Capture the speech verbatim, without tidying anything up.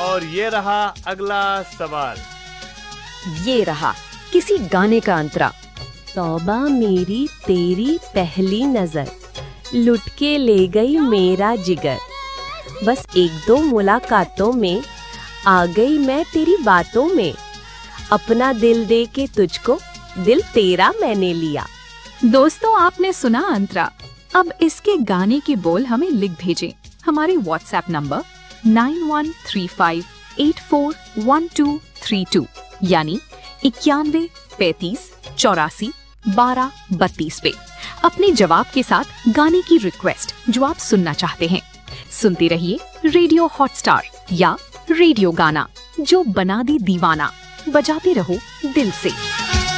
और ये रहा अगला सवाल। ये रहा किसी गाने का अंतरा। तौबा मेरी तेरी पहली नजर, लुट के ले गई मेरा जिगर। बस एक दो मुलाकातों में आ गई मैं तेरी बातों में। अपना दिल दे के तुझको, दिल तेरा मैंने लिया। दोस्तों, आपने सुना अंतरा। अब इसके गाने के बोल हमें लिख भेजें हमारे WhatsApp number nine one three five eight four one two three to यानी इक्यानवे पैंतीस चौरासी बारह बत्तीस पे अपने जवाब के साथ गाने की रिक्वेस्ट जो आप सुनना चाहते हैं। सुनते रहिए रेडियो हॉटस्टार या रेडियो गाना, जो बना दी दीवाना। बजाते रहो दिल से।